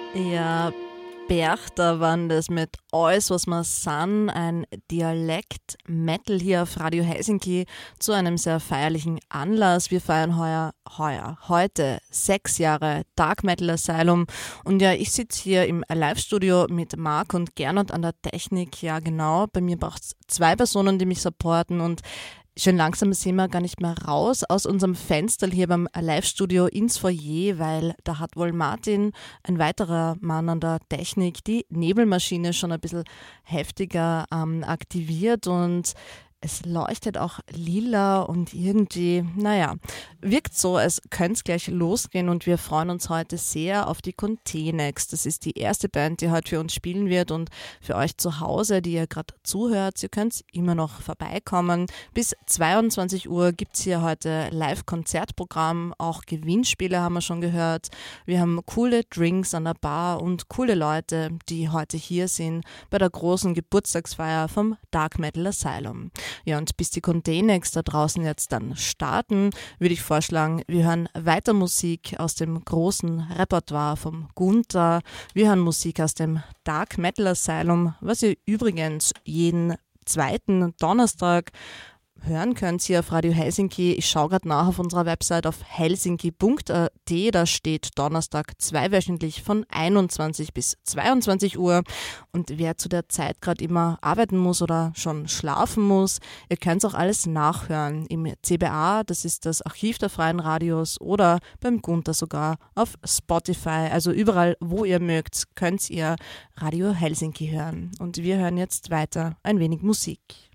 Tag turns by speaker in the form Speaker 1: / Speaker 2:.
Speaker 1: Ja, Berchter waren das mit alles, was wir sind, ein Dialekt-Metal hier auf Radio Helsinki zu einem sehr feierlichen Anlass. Wir feiern heute 6 Jahre Dark Metal Asylum und ja, ich sitze hier im Live-Studio mit Marc und Gernot an der Technik. Ja genau, bei mir braucht es 2 Personen, die mich supporten und schön langsam sehen wir gar nicht mehr raus aus unserem Fenster hier beim Live-Studio ins Foyer, weil da hat wohl Martin, ein weiterer Mann an der Technik, die Nebelmaschine schon ein bisschen heftiger aktiviert und es leuchtet auch lila und irgendwie, naja, wirkt so, als könnte es gleich losgehen und wir freuen uns heute sehr auf die Contenex. Das ist die erste Band, die heute für uns spielen wird und für euch zu Hause, die ihr gerade zuhört, ihr könnt immer noch vorbeikommen. Bis 22 Uhr gibt es hier heute Live-Konzertprogramm, auch Gewinnspiele haben wir schon gehört. Wir haben coole Drinks an der Bar und coole Leute, die heute hier sind bei der großen Geburtstagsfeier vom Dark Metal Asylum. Ja, und bis die Contenex da draußen jetzt dann starten, würde ich vorschlagen, wir hören weiter Musik aus dem großen Repertoire vom Gunther. Wir hören Musik aus dem Dark Metal Asylum, was ihr übrigens jeden zweiten Donnerstag hören könnt hier auf Radio Helsinki. Ich schaue gerade nach auf unserer Website auf helsinki.at. Da steht Donnerstag zweiwöchentlich von 21 bis 22 Uhr. Und wer zu der Zeit gerade immer arbeiten muss oder schon schlafen muss, ihr könnt auch alles nachhören im CBA, das ist das Archiv der Freien Radios, oder beim Gunther sogar auf Spotify. Also überall, wo ihr mögt, könnt ihr Radio Helsinki hören. Und wir hören jetzt weiter ein wenig Musik.